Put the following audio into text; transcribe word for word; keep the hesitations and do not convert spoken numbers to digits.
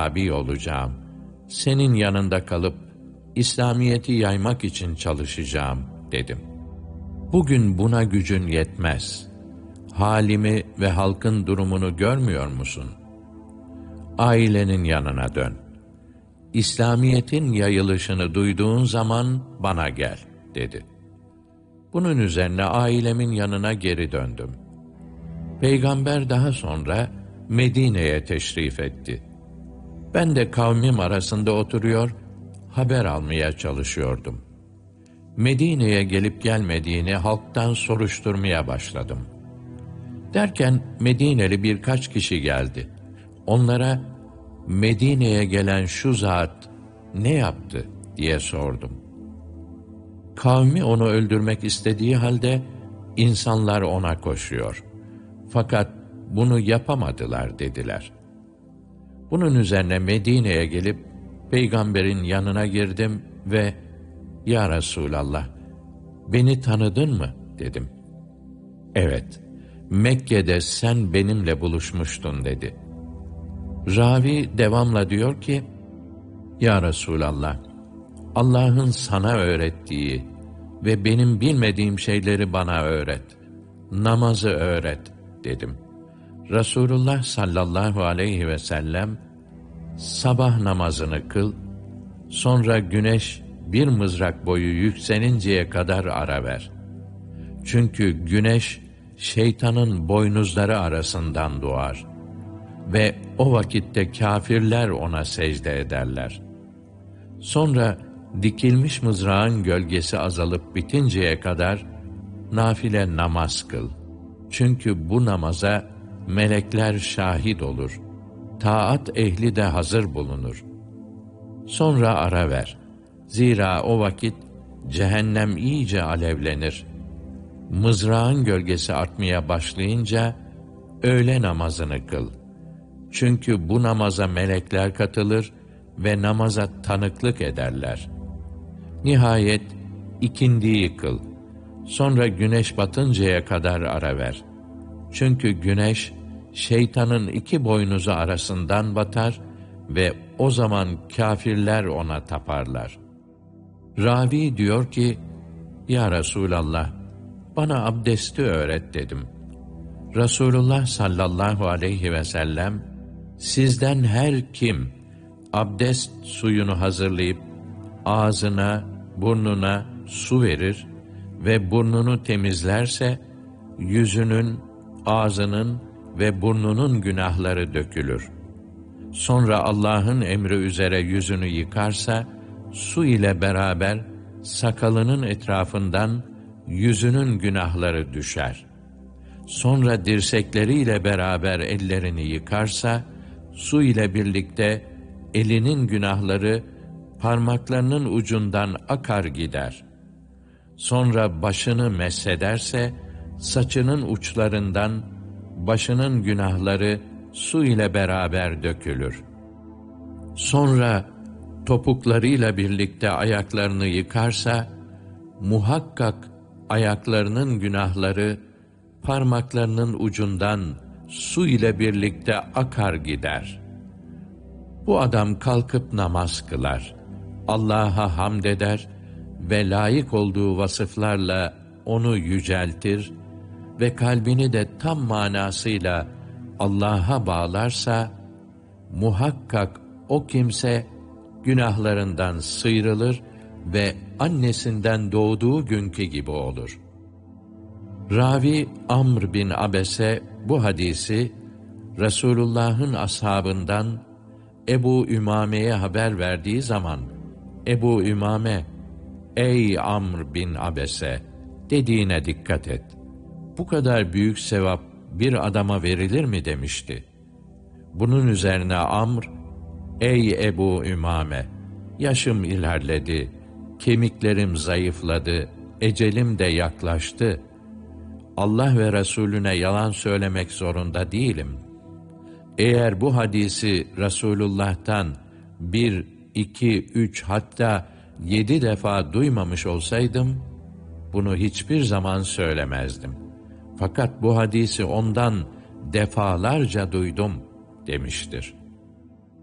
tabi olacağım. Senin yanında kalıp İslamiyet'i yaymak için çalışacağım dedim. Bugün buna gücün yetmez. Halimi ve halkın durumunu görmüyor musun? Ailenin yanına dön. İslamiyet'in yayılışını duyduğun zaman bana gel, dedi. Bunun üzerine ailemin yanına geri döndüm. Peygamber daha sonra Medine'ye teşrif etti. Ben de kavmim arasında oturuyor, haber almaya çalışıyordum. Medine'ye gelip gelmediğini halktan soruşturmaya başladım. Derken Medineli birkaç kişi geldi. Onlara Medine'ye gelen şu zat ne yaptı diye sordum. Kavmi onu öldürmek istediği halde insanlar ona koşuyor. Fakat bunu yapamadılar dediler. Bunun üzerine Medine'ye gelip Peygamber'in yanına girdim ve "Ya Resulallah, beni tanıdın mı?" dedim. "Evet, Mekke'de sen benimle buluşmuştun." dedi. Ravi devamla diyor ki, "Ya Resulallah, Allah'ın sana öğrettiği ve benim bilmediğim şeyleri bana öğret. Namazı öğret." dedim. Resulullah sallallahu aleyhi ve sellem, "Sabah namazını kıl, sonra güneş bir mızrak boyu yükselinceye kadar ara ver. Çünkü güneş şeytanın boynuzları arasından doğar ve o vakitte kâfirler ona secde ederler. Sonra dikilmiş mızrağın gölgesi azalıp bitinceye kadar nafile namaz kıl. Çünkü bu namaza melekler şahit olur. Taat ehli de hazır bulunur. Sonra ara ver. Zira o vakit cehennem iyice alevlenir. Mızrağın gölgesi artmaya başlayınca öğle namazını kıl. Çünkü bu namaza melekler katılır ve namaza tanıklık ederler. Nihayet ikindiyi kıl. Sonra güneş batıncaya kadar ara ver. Çünkü güneş şeytanın iki boynuzu arasından batar ve o zaman kâfirler ona taparlar." Ravi diyor ki, "Ya Resulallah, bana abdesti öğret." dedim. Resulullah sallallahu aleyhi ve sellem, "Sizden her kim abdest suyunu hazırlayıp ağzına, burnuna su verir ve burnunu temizlerse, yüzünün, ağzının ve burnunun günahları dökülür. Sonra Allah'ın emri üzere yüzünü yıkarsa, su ile beraber sakalının etrafından yüzünün günahları düşer. Sonra dirsekleriyle beraber ellerini yıkarsa, su ile birlikte elinin günahları parmaklarının ucundan akar gider. Sonra başını meshederse, saçının uçlarından başının günahları su ile beraber dökülür. Sonra topuklarıyla birlikte ayaklarını yıkarsa, muhakkak ayaklarının günahları parmaklarının ucundan su ile birlikte akar gider. Bu adam kalkıp namaz kılar, Allah'a hamd eder ve layık olduğu vasıflarla onu yüceltir ve kalbini de tam manasıyla Allah'a bağlarsa, muhakkak o kimse günahlarından sıyrılır ve annesinden doğduğu günkü gibi olur." Ravi Amr bin Abese bu hadisi Resulullah'ın ashabından Ebu Ümame'ye haber verdiği zaman, Ebu Ümame, "Ey Amr bin Abese," dediğine dikkat et. "Bu kadar büyük sevap bir adama verilir mi?" demişti. Bunun üzerine Amr, "Ey Ebu Ümame, yaşım ilerledi, kemiklerim zayıfladı, ecelim de yaklaştı. Allah ve Resulüne yalan söylemek zorunda değilim. Eğer bu hadisi Resulullah'tan bir, iki, üç hatta yedi defa duymamış olsaydım, bunu hiçbir zaman söylemezdim. Fakat bu hadisi ondan defalarca duydum," demiştir.